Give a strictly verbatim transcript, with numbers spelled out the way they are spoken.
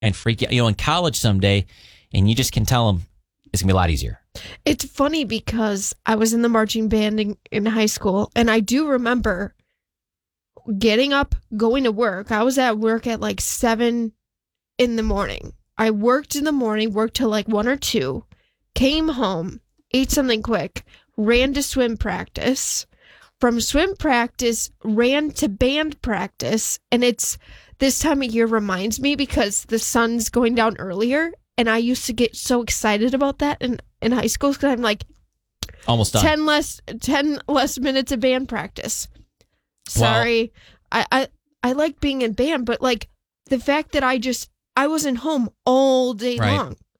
and freak you, you know, in college someday, and you just can tell them it's gonna be a lot easier. It's funny because I was in the marching band in, in high school, and I do remember getting up, going to work. I was at work at like seven in the morning. I worked in the morning, worked till like one or two, came home, ate something quick, ran to swim practice. From swim practice, ran to band practice, and it's this time of year reminds me because the sun's going down earlier, and I used to get so excited about that in, in high school because I'm like, almost done. ten less ten less minutes of band practice. Sorry, well, I, I I like being in band, but like the fact that I just I wasn't home all day right. long.